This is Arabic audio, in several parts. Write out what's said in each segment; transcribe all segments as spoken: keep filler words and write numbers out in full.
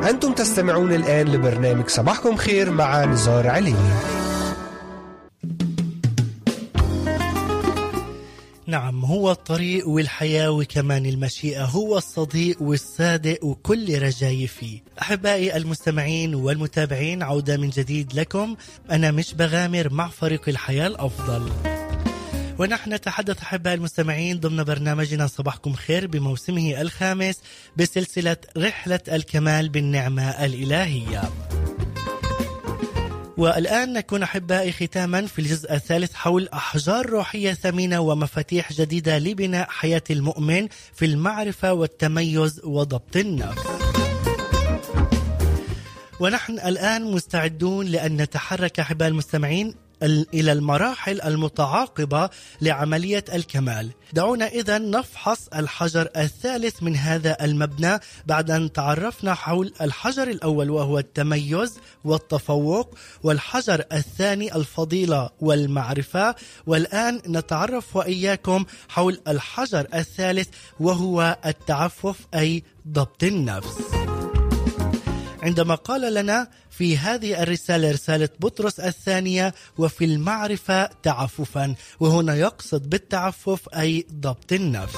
أنتم تستمعون الآن لبرنامج صباحكم خير مع نزار علي. نعم، هو الطريق والحياة وكمان المشيئة، هو الصديق والصادق وكل رجاي فيه. أحبائي المستمعين والمتابعين، عودة من جديد لكم. أنا مش بغامر مع فريق الحياة الأفضل، ونحن نتحدث أحبائي المستمعين ضمن برنامجنا صباحكم خير بموسمه الخامس بسلسلة رحلة الكمال بالنعمة الإلهية. والآن نكون أحبائي ختاما في الجزء الثالث حول أحجار روحية ثمينة ومفاتيح جديدة لبناء حياة المؤمن في المعرفة والتميز وضبط النفس. ونحن الآن مستعدون لأن نتحرك أحبائي المستمعين إلى المراحل المتعاقبة لعملية الكمال. دعونا إذن نفحص الحجر الثالث من هذا المبنى بعد أن تعرفنا حول الحجر الأول وهو التميز والتفوق، والحجر الثاني الفضيلة والمعرفة، والآن نتعرف وإياكم حول الحجر الثالث وهو التعفف أي ضبط النفس. عندما قال لنا في هذه الرسالة رسالة بطرس الثانية وفي المعرفة تعففا، وهنا يقصد بالتعفف أي ضبط النفس.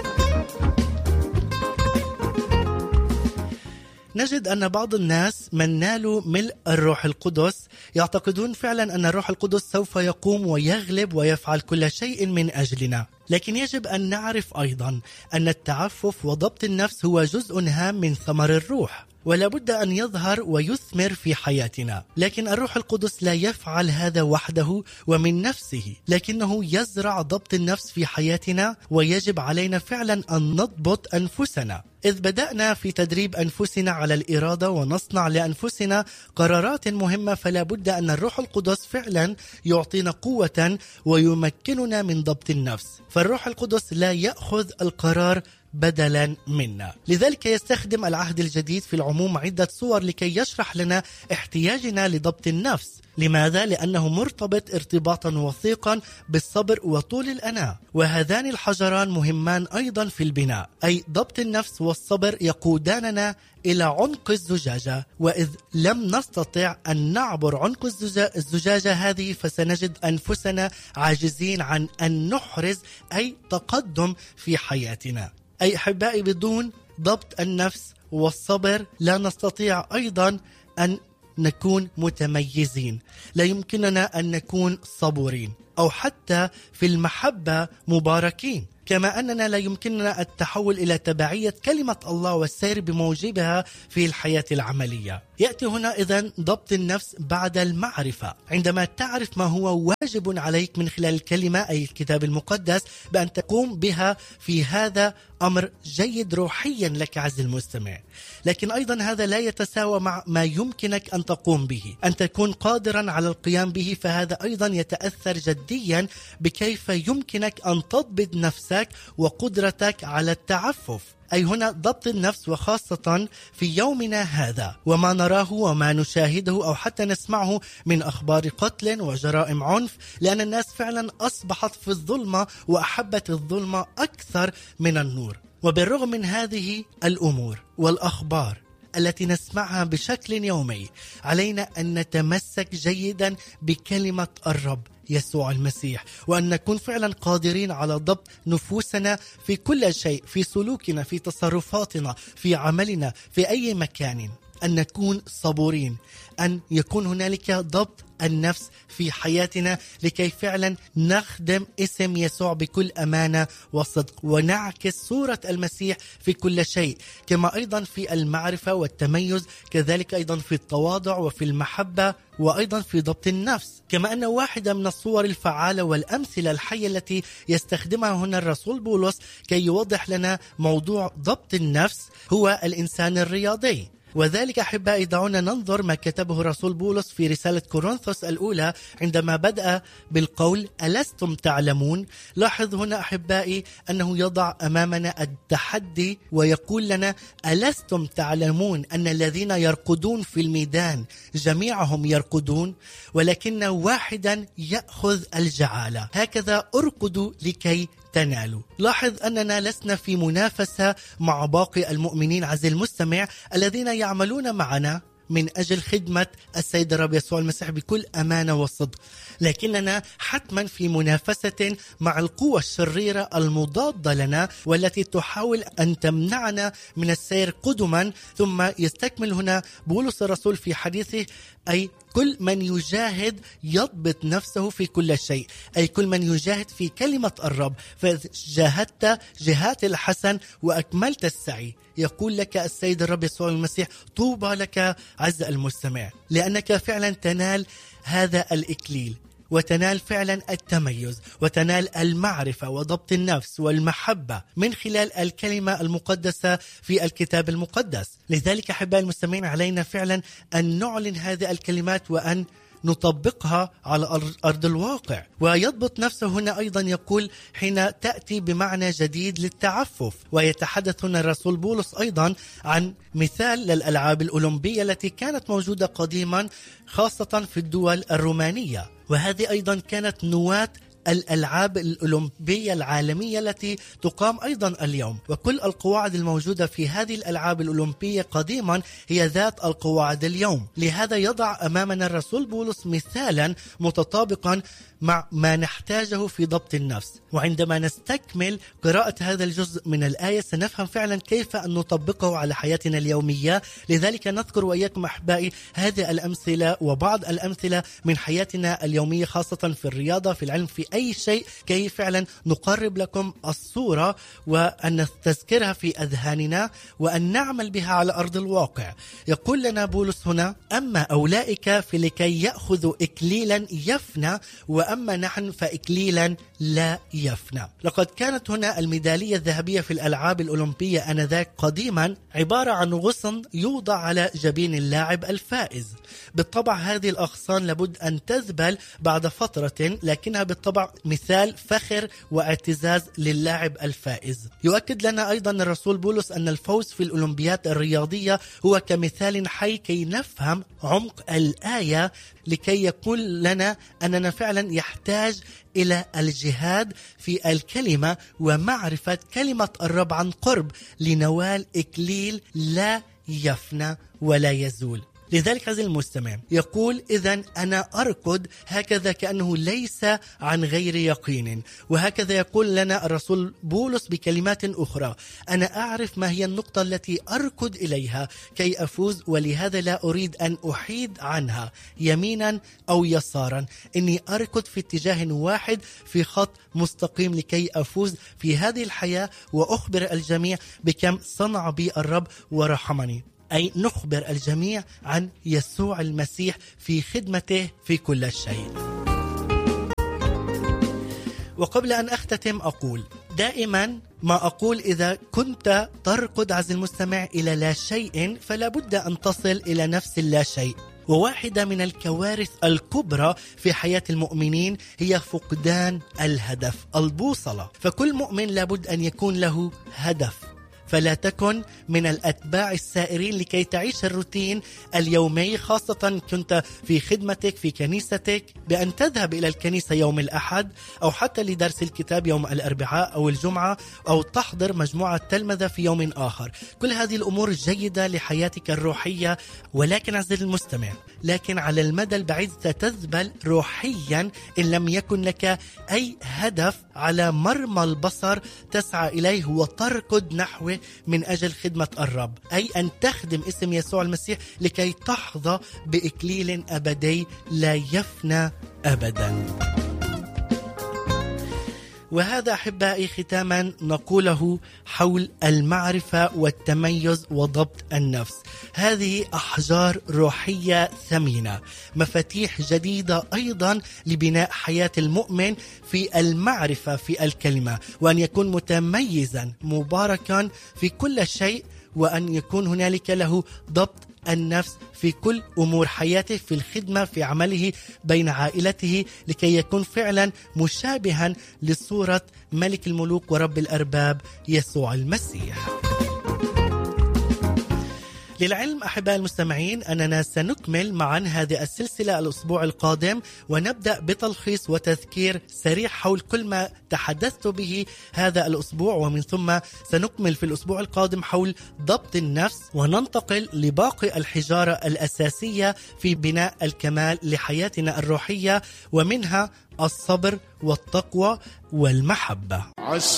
نجد أن بعض الناس من نالوا ملء الروح القدس يعتقدون فعلا أن الروح القدس سوف يقوم ويغلب ويفعل كل شيء من أجلنا، لكن يجب أن نعرف أيضا أن التعفف وضبط النفس هو جزء هام من ثمر الروح، ولا بد أن يظهر ويثمر في حياتنا. لكن الروح القدس لا يفعل هذا وحده ومن نفسه، لكنه يزرع ضبط النفس في حياتنا، ويجب علينا فعلا أن نضبط أنفسنا. إذ بدأنا في تدريب أنفسنا على الإرادة ونصنع لأنفسنا قرارات مهمة، فلا بد أن الروح القدس فعلا يعطينا قوة ويمكننا من ضبط النفس. فالروح القدس لا يأخذ القرار بدلا منا. لذلك يستخدم العهد الجديد في العموم عدة صور لكي يشرح لنا احتياجنا لضبط النفس. لماذا؟ لأنه مرتبط ارتباطا وثيقا بالصبر وطول الأناة، وهذان الحجران مهمان أيضا في البناء، أي ضبط النفس والصبر يقوداننا إلى عنق الزجاجة. وإذ لم نستطع أن نعبر عنق الزجاجة هذه فسنجد أنفسنا عاجزين عن أن نحرز أي تقدم في حياتنا. أي أحبائي، بدون ضبط النفس والصبر لا نستطيع أيضا أن نكون متميزين، لا يمكننا أن نكون صبورين، أو حتى في المحبة مباركين، كما أننا لا يمكننا التحول إلى تبعية كلمة الله والسير بموجبها في الحياة العملية. يأتي هنا إذن ضبط النفس بعد المعرفة. عندما تعرف ما هو واجب عليك من خلال الكلمة أي الكتاب المقدس بأن تقوم بها، في هذا أمر جيد روحيا لك عز المستمع، لكن أيضا هذا لا يتساوى مع ما يمكنك أن تقوم به، أن تكون قادرا على القيام به، فهذا أيضا يتأثر جديا بكيف يمكنك أن تضبط نفسك وقدرتك على التعفف. أي هنا ضبط النفس، وخاصة في يومنا هذا وما نراه وما نشاهده أو حتى نسمعه من أخبار قتل وجرائم عنف، لأن الناس فعلا أصبحت في الظلمة وأحبت الظلمة أكثر من النور. وبالرغم من هذه الأمور والأخبار التي نسمعها بشكل يومي، علينا أن نتمسك جيدا بكلمة الرب يسوع المسيح، وأن نكون فعلا قادرين على ضبط نفوسنا في كل شيء، في سلوكنا، في تصرفاتنا، في عملنا، في أي مكان، أن نكون صبورين، أن يكون هنالك ضبط النفس في حياتنا لكي فعلا نخدم اسم يسوع بكل أمانة وصدق، ونعكس صورة المسيح في كل شيء، كما أيضا في المعرفة والتميز، كذلك أيضا في التواضع وفي المحبة، وأيضا في ضبط النفس. كما أن واحدة من الصور الفعالة والأمثلة الحية التي يستخدمها هنا الرسول بولس كي يوضح لنا موضوع ضبط النفس هو الإنسان الرياضي. وذلك أحبائي دعونا ننظر ما كتبه رسول بولس في رسالة كورنثوس الأولى عندما بدأ بالقول ألستم تعلمون. لاحظ هنا أحبائي أنه يضع أمامنا التحدي ويقول لنا ألستم تعلمون أن الذين يرقدون في الميدان جميعهم يرقدون ولكن واحدا يأخذ الجعالة، هكذا أرقدوا لكي تنالوا. لاحظ أننا لسنا في منافسة مع باقي المؤمنين عزيزي المستمع الذين يعملون معنا من أجل خدمة السيد الرب يسوع المسيح بكل أمانة وصدق، لكننا حتما في منافسة مع القوى الشريرة المضادة لنا والتي تحاول أن تمنعنا من السير قدما. ثم يستكمل هنا بولس الرسول في حديثه: أي كل من يجاهد يضبط نفسه في كل شيء، أي كل من يجاهد في كلمة الرب، فجاهدت جهات الحسن وأكملت السعي. يقول لك السيد الرب يسوع المسيح: طوبى لك عز المستمع، لأنك فعلا تنال هذا الإكليل وتنال فعلا التميز وتنال المعرفة وضبط النفس والمحبة من خلال الكلمة المقدسة في الكتاب المقدس. لذلك أحبائي المستمعين، علينا فعلا أن نعلن هذه الكلمات وأن نطبقها على أرض الواقع. ويضبط نفسه هنا أيضا يقول حين تأتي بمعنى جديد للتعفف. ويتحدث هنا الرسول بولس أيضا عن مثال للألعاب الأولمبية التي كانت موجودة قديما خاصة في الدول الرومانية، وهذه أيضا كانت نواة الألعاب الأولمبية العالمية التي تقام أيضا اليوم. وكل القواعد الموجودة في هذه الألعاب الأولمبية قديما هي ذات القواعد اليوم. لهذا يضع أمامنا الرسول بولس مثالا متطابقا مع ما نحتاجه في ضبط النفس. وعندما نستكمل قراءة هذا الجزء من الآية سنفهم فعلا كيف أن نطبقه على حياتنا اليومية. لذلك نذكر وإياكم أحبائي هذه الأمثلة وبعض الأمثلة من حياتنا اليومية، خاصة في الرياضة، في العلم، في أي شيء، كي فعلا نقرب لكم الصورة وأن نستذكرها في أذهاننا وأن نعمل بها على أرض الواقع. يقول لنا بولس هنا: أما أولئك فلكي يأخذوا إكليلا يفنى، وأما نحن فإكليلا لا يفنى. لقد كانت هنا الميدالية الذهبية في الألعاب الأولمبية آنذاك قديما عبارة عن غصن يوضع على جبين اللاعب الفائز. بالطبع هذه الأغصان لابد أن تذبل بعد فترة، لكنها بالطبع مثال فخر واعتزاز للاعب الفائز. يؤكد لنا أيضا الرسول بولس أن الفوز في الأولمبيات الرياضية هو كمثال حي كي نفهم عمق الآية، لكي يقول لنا أننا فعلا يحتاج إلى الجهاد في الكلمة ومعرفة كلمة الرب عن قرب لنوال إكليل لا يفنى ولا يزول. لذلك عزيزي المستمع يقول: إذن أنا أركض هكذا كأنه ليس عن غير يقين. وهكذا يقول لنا الرسول بولس بكلمات أخرى: أنا أعرف ما هي النقطة التي أركض إليها كي أفوز، ولهذا لا أريد أن أحيد عنها يمينا أو يسارا. إني أركض في اتجاه واحد في خط مستقيم لكي أفوز في هذه الحياة وأخبر الجميع بكم صنع بي الرب ورحمني. أي نخبر الجميع عن يسوع المسيح في خدمته في كل شيء. وقبل أن أختتم أقول دائما ما أقول: إذا كنت تركض عزيزي المستمع إلى لا شيء فلا بد أن تصل إلى نفس اللا شيء. وواحدة من الكوارث الكبرى في حياة المؤمنين هي فقدان الهدف، البوصلة. فكل مؤمن لابد أن يكون له هدف، فلا تكن من الأتباع السائرين لكي تعيش الروتين اليومي، خاصة كنت في خدمتك في كنيستك، بأن تذهب إلى الكنيسة يوم الأحد أو حتى لدرس الكتاب يوم الأربعاء أو الجمعة، أو تحضر مجموعة تلمذة في يوم آخر. كل هذه الأمور جيدة لحياتك الروحية، ولكن عزيزي المستمع، لكن على المدى البعيد ستذبل روحيا إن لم يكن لك أي هدف على مرمى البصر تسعى إليه وتركض نحوه من أجل خدمة الرب، أي أن تخدم اسم يسوع المسيح لكي تحظى بإكليل أبدي لا يفنى أبدا. وهذا أحبائي ختاما نقوله حول المعرفة والتميز وضبط النفس. هذه أحجار روحية ثمينة، مفاتيح جديدة أيضا لبناء حياة المؤمن في المعرفة في الكلمة، وأن يكون متميزا مباركا في كل شيء، وأن يكون هنالك له ضبط النفس في كل أمور حياته، في الخدمة، في عمله، بين عائلته، لكي يكون فعلا مشابها لصورة ملك الملوك ورب الأرباب يسوع المسيح. للعلم أحباء المستمعين أننا سنكمل معا هذه السلسلة الأسبوع القادم، ونبدأ بتلخيص وتذكير سريع حول كل ما تحدثت به هذا الأسبوع، ومن ثم سنكمل في الأسبوع القادم حول ضبط النفس، وننتقل لباقي الحجارة الأساسية في بناء الكمال لحياتنا الروحية، ومنها الصبر والتقوى والمحبة.